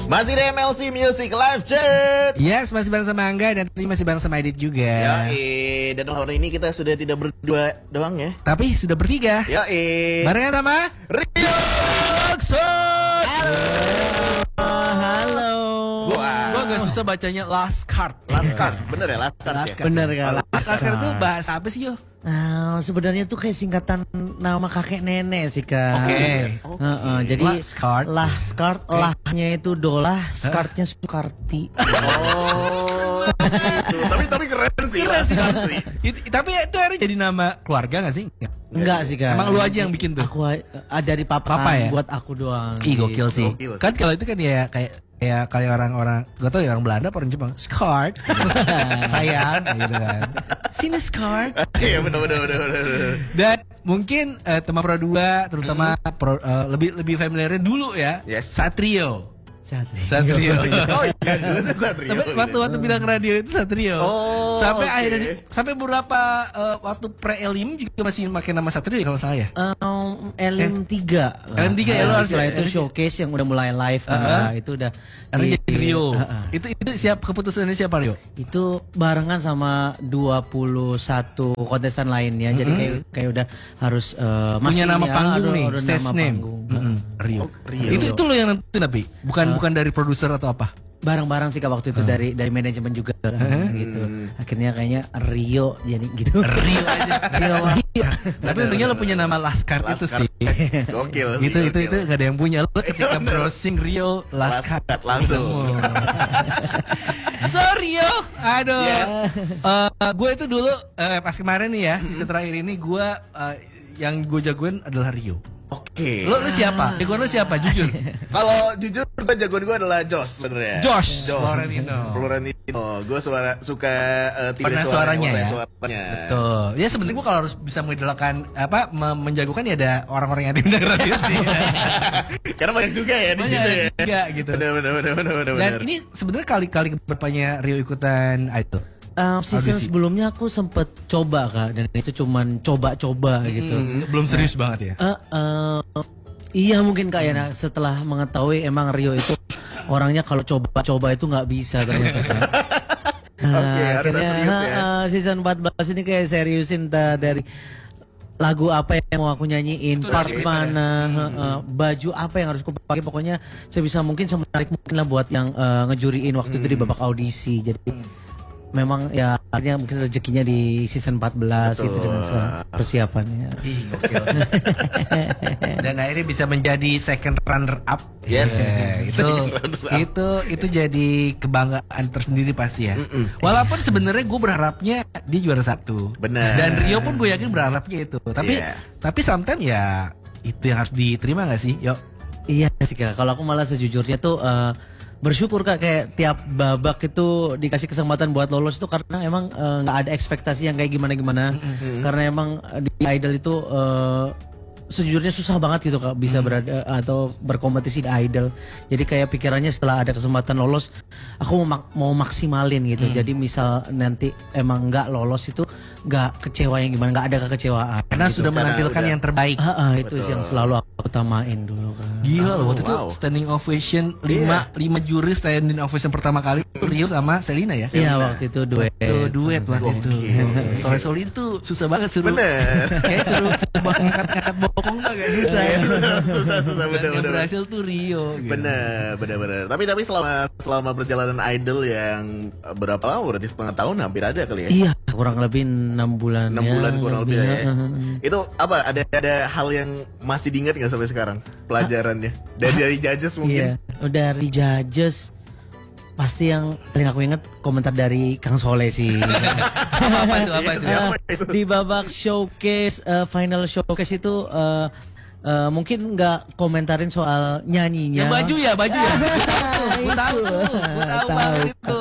Masih di MLC Music Live Chat. Yes, masih bareng sama Angga dan tadi masih bareng sama Edit juga. Yoi, dan hari ini kita sudah tidak berdua doang ya, Tapi sudah bertiga. Yoi, Barengan sama Rio. Halo. Wah. Gua agak susah bacanya last card. Last card, bener ya last card ya? Bener kan? Last card itu bahasa apa sih yo? Sebenarnya tuh kayak singkatan nama kakek nenek sih kak. Oke. Jadi Last card. last card, lahnya itu dolah, skartnya Sukarti. Oh, gitu. Tapi keren sih last card sih. Tapi itu akhirnya jadi nama keluarga gak sih? Enggak sih kak. Emang lu aja yang bikin tuh? Aku dari papa, Papa ya? buat aku doang. Ih gokil sih. Gokil sih. Kan kalau itu kan ya kayak orang-orang, gak tau ya orang Belanda apa orang Jepang, Skart, sayang, gitu kan. Sini Skart. Iya bener. Dan mungkin teman Pro 2 terutama lebih familiarnya dulu ya, Yes. Satrio. Satrio. Oh iya, dulu tuh Satrio. Tapi waktu bilang radio itu Satrio. Oh, sampai oke. akhirnya sampai beberapa waktu pre-elim juga masih pakai nama Satrio ya kalau salah ya. Elim 3. Elim 3 ya, lu harus setelah ya. itu showcase yang udah mulai live itu udah Karena jadi Rio. Uh-uh. Itu keputusannya siapa Rio? Itu barengan sama 21 kontestan lainnya. Jadi kayak udah harus Punya nama panggung nih, udah stage nama name. panggung. Rio. Rio. Itu lo yang nentuin tapi bukan dari produser atau apa? Bareng-bareng sih kak waktu itu dari manajemen juga gitu. Akhirnya kayaknya Rio jadi gitu. Rio aja. Rio. Tapi untungnya lo punya nama Laskar itu Laskar. sih. Gokil sih. Itu gak ada yang punya. Lo ketika browsing Rio Laskar langsung. So Rio, aduh. Yes. Gue itu dulu pas kemarin nih ya, season terakhir ini gue yang gue jagoin adalah Rio. Oke. Lo siapa? Jagoan lo siapa? Jujur. Kalau jujur gue jagoan gue adalah Josh sebenarnya. Josh Florentino. Gue suka Warna suaranya ya. Suaranya. Betul. Ya sebenarnya gue kalau harus bisa mengidolakan menjagokan ya ada orang-orang yang ada di radio sih. Karena banyak juga ya di situ ya. Iya gitu. Benar. Dan ini sebenarnya kali-kali keberapanya Rio ikutan Idol. Season Audisi. sebelumnya aku sempet coba kak, dan itu cuman coba-coba gitu. Belum serius banget ya. Iya mungkin kak ya, nah, setelah mengetahui emang Rio itu orangnya kalau coba-coba itu nggak bisa ternyata. Kak. Oke, harus serius ya. Season 14 ini kayak seriusin dari lagu apa yang mau aku nyanyiin, part mana, baju apa yang harus aku pakai, pokoknya sebisa mungkin semenarik mungkin lah buat yang ngejuriin waktu itu di babak audisi. Jadi memang ya akhirnya mungkin rezekinya di season 14 gitu dengan persiapannya. Ih, gokil. Dan akhirnya bisa menjadi second runner up. Yes. Itu jadi kebanggaan tersendiri pasti ya. Walaupun sebenarnya gue berharapnya dia juara 1. Benar. Dan Rio pun gue yakin berharapnya itu. Tapi sometimes ya itu yang harus diterima gak sih? Yuk. Iya sih kak, kalau aku malah sejujurnya tuh bersyukur kak, kayak tiap babak itu dikasih kesempatan buat lolos itu karena emang nggak ada ekspektasi yang kayak gimana. Karena emang di Idol itu sejujurnya susah banget gitu kak bisa berada atau berkompetisi di Idol. Jadi kayak pikirannya setelah ada kesempatan lolos, aku mau maksimalin gitu. Jadi misal nanti emang nggak lolos itu nggak kecewa yang gimana, nggak ada kekecewaan. Karena gitu. sudah menampilkan yang terbaik. Itu sih yang selalu aku utamain dulu kak. Gila loh, waktu itu wow. standing ovation 5 juri standing ovation pertama kali itu Rio sama Selina ya. Iya waktu itu duet. Duet waktu itu. Sore itu susah banget suruh. Bener. Kayak suruh ngangkat bokong tuh agak susah ya. Susah bener. Yang berhasil tuh Rio. Gitu. Bener. Tapi selama perjalanan Idol yang berapa lama? Berarti setengah tahun hampir ada kali ya? Iya, kurang lebih 6 bulan. 6 bulan kurang lebih ya. Itu apa? Ada hal yang masih diingat nggak sampai sekarang pelajarannya? Dari judges mungkin? Iya, dari judges pasti yang paling aku inget komentar dari Kang Soleh sih. Apa itu? Siapa itu? Di babak showcase, final showcase itu mungkin nggak komentarin soal nyanyinya. Yang baju ya. Gue tahu banget itu.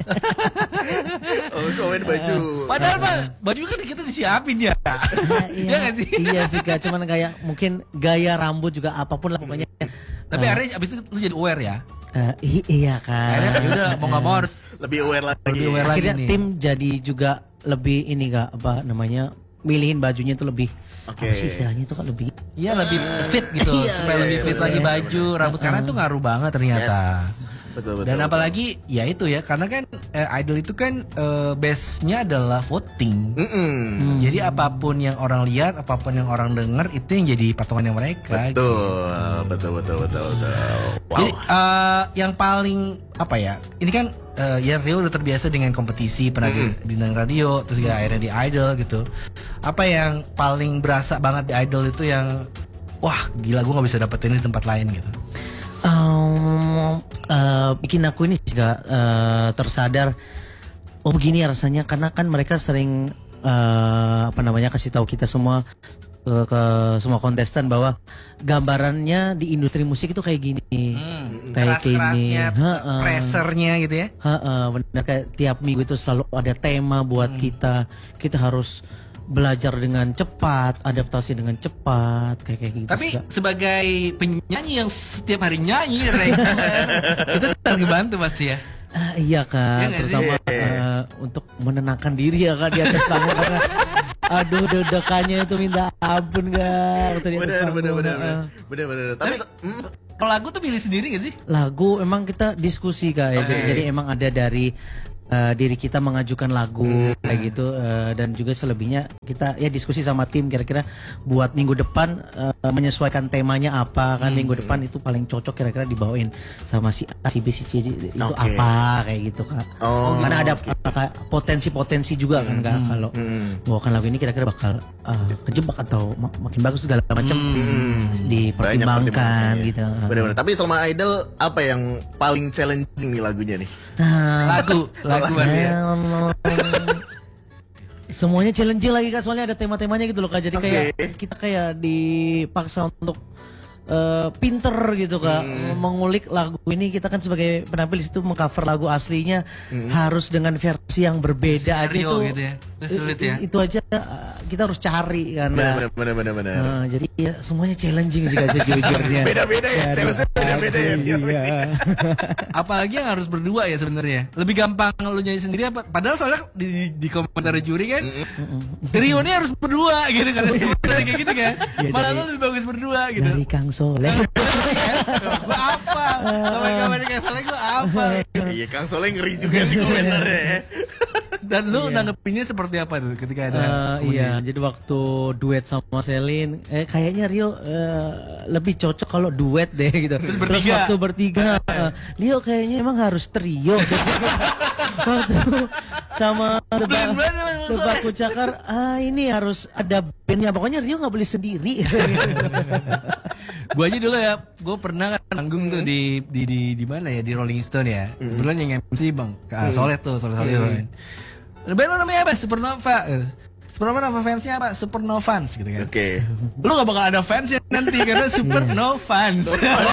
Oh, komen baju. Padahal mah baju kan kita disiapin ya. Iya nggak sih? Iya sih kak, cuman kayak mungkin gaya rambut juga apapun lah pokoknya. Tapi akhirnya abis itu lu jadi aware ya. Iya kan. Akhirnya yaudah mau nggak mau harus Lebih aware lagi. Akhirnya nih. tim jadi juga lebih ini kak, apa namanya, milihin bajunya itu lebih Oke. apa sih istilahnya itu kan lebih Iya lebih fit gitu, supaya lebih fit lagi baju, rambut karena itu ngaruh banget ternyata. Betul. Dan apalagi ya itu ya, karena kan idol itu kan base-nya adalah voting. Jadi apapun yang orang lihat, apapun yang orang dengar, itu yang jadi patungannya mereka. Betul. Wow. Jadi yang paling apa ya? Ini kan ya Rio udah terbiasa dengan kompetisi, pernah di bintang radio, terus juga akhirnya di Idol gitu. Apa yang paling berasa banget di Idol itu yang wah gila, gue nggak bisa dapetin di tempat lain gitu? Bikin aku ini juga tersadar. Oh begini ya rasanya, karena kan mereka sering kasih tahu kita semua ke semua kontestan bahwa gambarannya di industri musik itu kayak gini, kayak gini, pressernya gitu ya. Benar, kayak tiap minggu itu selalu ada tema buat kita harus belajar dengan cepat, adaptasi dengan cepat, kayak gitu. Tapi sebagai penyanyi yang setiap hari nyanyi reguler, itu sangat ngebantu pasti ya. Iya Kak, terutama untuk menenangkan diri ya Kak di atas panggung karena aduh deg-degannya itu minta ampun Kak. Bener. Tapi kalau lagu tuh pilih sendiri gak sih? Lagu emang kita diskusi Kak ya. Jadi emang ada dari diri kita mengajukan lagu kayak gitu, dan juga selebihnya kita ya diskusi sama tim kira-kira buat minggu depan menyesuaikan temanya apa kan. Minggu depan itu paling cocok kira-kira dibawain sama si A, si B, si C itu apa kayak gitu Kak. Karena ada potensi-potensi juga kan Kak, kalau bawakan lagu ini kira-kira bakal kejebak atau makin bagus segala macam dipertimbangkan gitu. Bener-bener. Tapi selama Idol apa yang paling challenging nih lagunya nih? Lagu semuanya challenge lagi Kak, soalnya ada tema-temanya gitu loh Kak. Jadi kayak kita kayak dipaksa untuk pinter gitu Kak, mengulik lagu ini. Kita kan sebagai penampil di situ mengcover lagu aslinya harus dengan versi yang berbeda aja itu gitu ya. Itu sulit ya. Itu aja kita harus cari kan. Bener. Jadi ya semuanya challenging sih Kak sejujurnya. Beda-beda ya, challenge beda-beda ya. Iya. Apalagi yang harus berdua ya sebenarnya. Lebih gampang lu nyanyi sendiri apa? Padahal soalnya di komentar juri kan Rio ini harus berdua gitu kan. Kayak gitu kan. Malah lu lebih bagus berdua gitu. Dari Kang Soleh. Gua apa? Kawan-kawan Kang Soleh gua apa? Iya, Kang Soleh ngeri juga sih komentarnya ya. Dan lu nanggepinnya seperti apa tuh ketika ada iya, jadi waktu duet sama Selin kayaknya Rio lebih cocok kalau duet deh gitu. Terus waktu bertiga Rio kayaknya emang harus trio gitu. Waktu sama Tebak Cakar ini harus ada bandnya, pokoknya Rio nggak boleh sendiri. Gue aja dulu ya, gue pernah kan manggung tuh di mana ya, di Rolling Stone ya. Kebetulan yang MC Bang Soleh kan. Band lo namanya apa? Supernova. Supernova nama fansnya apa? Supernovans gitu kan. Oke. Lu gak bakal ada fansnya nanti karena Supernovans.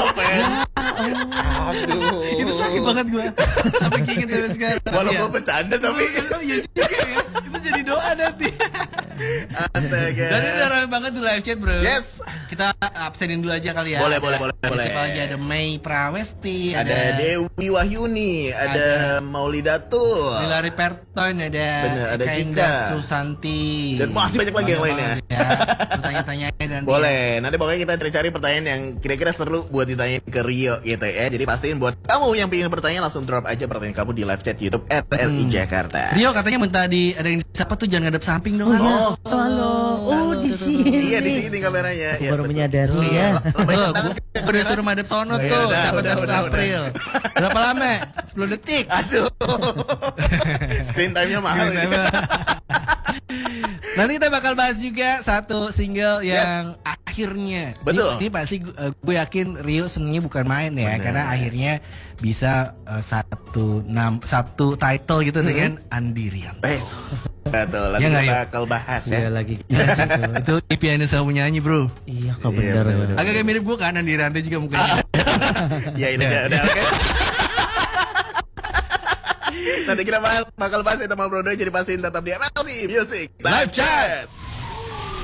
Itu sakit banget gue. Sampai keinget sampai sekarang. Walaupun bercanda tapi iya juga ya. Itu jadi doa nanti. Astaga. Dan ini udah rame banget di live chat bro. Yes. Kita absenin dulu aja kali ya. Boleh. Siapa lagi? Ada Mei Prawesti, ada Dewi Wahyuni, ada Maulidatul, Hilary Perton, ada Cika Susanti, dan masih banyak lagi yang lainnya. Ya, tanya-tanya dan boleh. Nanti pokoknya kita cari pertanyaan yang kira-kira seru buat ditanyain ke Rio gitu ya. Jadi pastiin buat kamu yang pengen bertanya langsung drop aja pertanyaan kamu di live chat YouTube RRI Jakarta. Rio katanya minta ada yang siapa tuh jangan ngadep samping dong. Halo. Di sini. Iya, di sini kameranya. Aku baru menyadari ya. Gue udah suruh madep sono tuh. Udah. April. Berapa lama? 10 detik. Aduh. Screen time-nya mahal. Nanti kita bakal bahas juga satu single yang akhirnya. Betul. Ini pasti gue yakin Rio senengnya bukan main ya. Bener. Karena akhirnya bisa satu title gitu dengan Andirian. Betul, nanti kita bakal bahas ya. Iya lagi. Itu impiannya sama nyanyi bro. Iya kok bener. Agak kayak mirip gue kan Andirian juga mukanya. Ya ini udah oke. Nanti kita bakal bahas itu sama Bro Doi, jadi pastiin tetap di MLC Music Live Chat.